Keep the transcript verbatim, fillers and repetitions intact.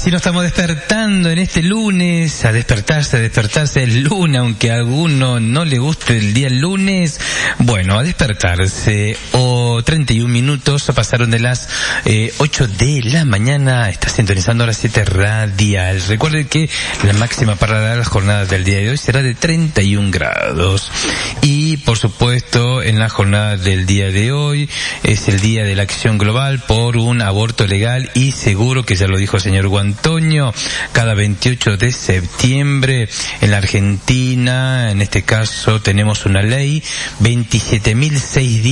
Así nos estamos despertando en este lunes, a despertarse, a despertarse el lunes, aunque a alguno no le guste el día lunes. Bueno, a despertarse. O treinta y un minutos pasaron de las eh, ocho de la mañana. Está sintonizando la siete Radial. Recuerden que la máxima para la jornada del día de hoy será de treinta y un grados. Y por supuesto, en la jornada del día de hoy es el día de la acción global por un aborto legal y seguro, que ya lo dijo el señor Antonio. Cada veintiocho de septiembre en la Argentina, en este caso, tenemos una ley veintisiete mil seis